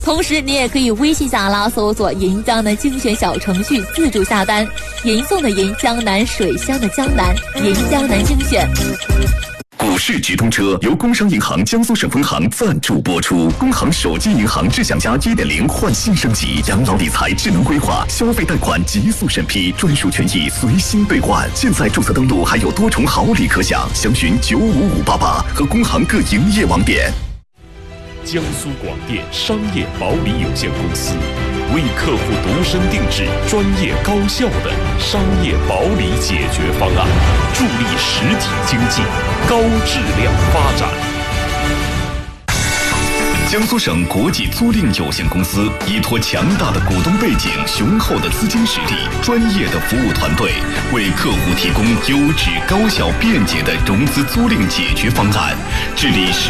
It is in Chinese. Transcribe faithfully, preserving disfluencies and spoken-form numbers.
同时，你也可以微信下拉搜索“银江南”精选小程序自助下单，银送的银，江南水乡的江南，银江南精选。 股市直通车由工商银行江苏省分行赞助播出。工行手机银行智享家 一点零 焕新升级，养老理财智能规划，消费贷款极速审批，专属权益随心兑换。现在注册登录还有多重好礼可享，详询九五五八八和工行各营业网点。 江苏广电商业保理有限公司为客户度身定制、专业高效的商业保理解决方案，助力实体经济高质量发展。 江苏省国际租赁有限公司依托强大的股东背景、雄厚的资金实力、专业的服务团队，为客户提供优质、高效、便捷的融资租赁解决方案，致力实